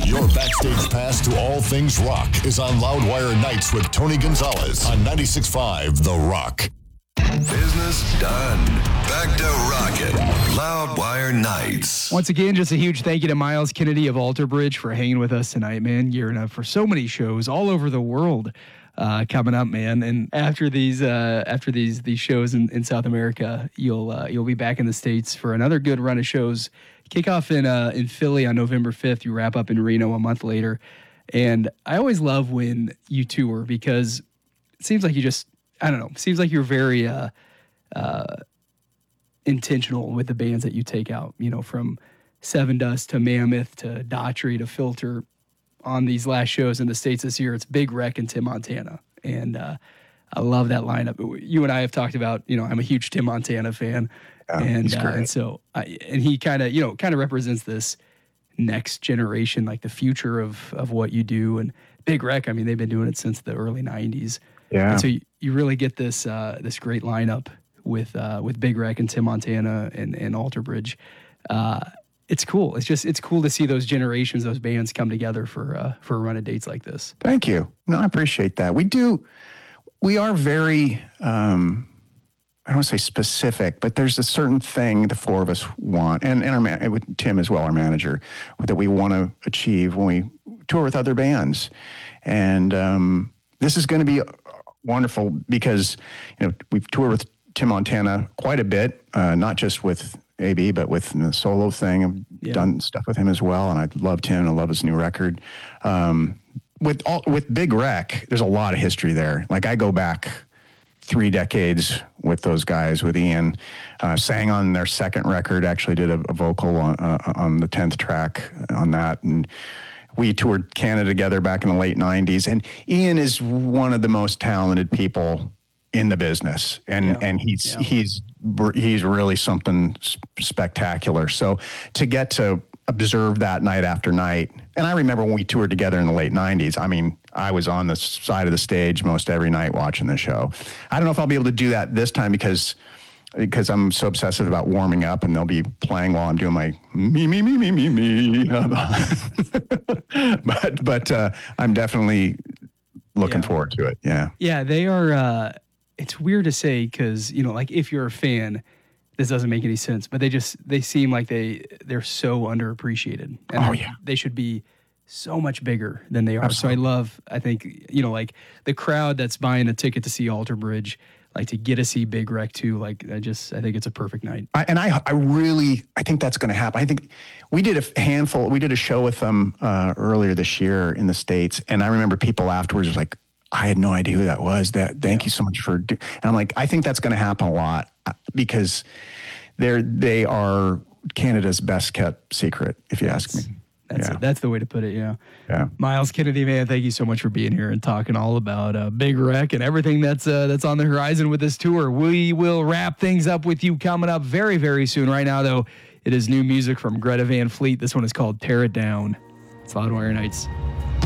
Your backstage pass to all things rock is on Loudwire Nights with Tony Gonzalez on 96.5 The Rock. Business done. Back to rockin'. Loudwire Nights. Once again, just a huge thank you to Miles Kennedy of Alter Bridge for hanging with us tonight, man. Gearing up for so many shows all over the world coming up, man. And after these shows in South America, you'll be back in the States for another good run of shows. Kick off in Philly on November 5th. You wrap up in Reno a month later. And I always love when you tour because it seems like seems like you're very intentional with the bands that you take out, from Seven Dust to Mammoth to Daughtry to Filter. On these last shows in the States this year, it's Big Wreck and Tim Montana. And I love that lineup. You and I have talked about, I'm a huge Tim Montana fan. Yeah, and so he kind of represents this next generation, like the future of what you do. And Big Wreck, they've been doing it since the early 90s. Yeah. And so you really get this great lineup with Big Wreck and Tim Montana and Alter Bridge. It's cool. It's cool to see those generations, those bands come together for a run of dates like this. Thank you. No, I appreciate that. We are very, I don't want to say specific, but there's a certain thing the four of us want, and with Tim as well, our manager, that we want to achieve when we tour with other bands. And this is going to be wonderful because, we've toured with Tim Montana quite a bit, not just with AB, but with the solo thing. I've done stuff with him as well, and I love Tim. I love his new record. With Big Wreck, there's a lot of history there. Like I go back 3 decades with those guys. With Ian, sang on their second record. Actually, did a vocal on the 10th track on that, and we toured Canada together back in the late 90s. And Ian is one of the most talented people in the business, and he's really something spectacular. So to get to observe that night after night, and I remember when we toured together in the late 90s, I was on the side of the stage most every night watching the show. I don't know if I'll be able to do that this time because I'm so obsessive about warming up, and they'll be playing while I'm doing my me. but I'm definitely looking forward to it. Yeah. Yeah, they are. It's weird to say because, like if you're a fan, this doesn't make any sense, but they seem like they're so underappreciated. And they should be so much bigger than they are. Absolutely. So I think, like the crowd that's buying a ticket to see Alter Bridge, like to get to see Big Wreck too, like I think it's a perfect night. I think that's going to happen. I think we did a show with them earlier this year in the States, and I remember people afterwards was like, I had no idea who that was. Thank you so much and I'm like, I think that's going to happen a lot because they are Canada's best kept secret, if you ask me. That's the way to put it. Yeah. Miles Kennedy, man, thank you so much for being here and talking all about Big Wreck and everything that's on the horizon with this tour. We will wrap things up with you coming up very, very soon. Right now, though, it is new music from Greta Van Fleet. This one is called Tear It Down. It's Loudwire Nights.